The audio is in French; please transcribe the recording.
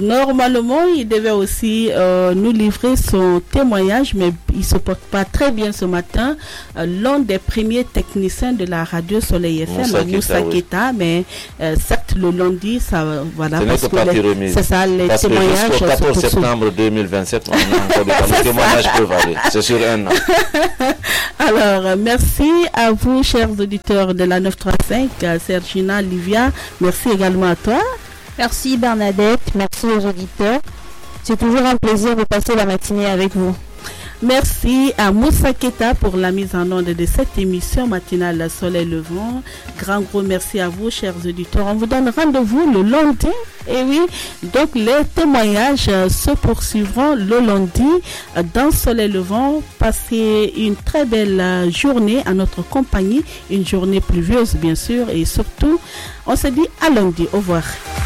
Normalement, il devait aussi nous livrer son témoignage, mais il se porte pas très bien ce matin. L'un des premiers techniciens de la radio Soleil FM, Moussa Keta, mais certes le lundi, ça voilà. C'est ça, les parce témoignages. Jusqu'au 14 septembre 2027, on a encore des témoignages peuvent aller. C'est sur un an. Alors, merci à vous, chers auditeurs de la 935, Sergina, Livia. Merci également à toi. Merci Bernadette, merci aux auditeurs. C'est toujours un plaisir de passer la matinée avec vous. Merci à Moussa Keta pour la mise en onde de cette émission matinale Soleil Levant. Gros merci à vous, chers auditeurs. On vous donne rendez-vous le lundi. Et oui, donc les témoignages se poursuivront le lundi dans Soleil Levant. Passez une très belle journée à notre compagnie. Une journée pluvieuse, bien sûr. Et surtout, on se dit à lundi. Au revoir.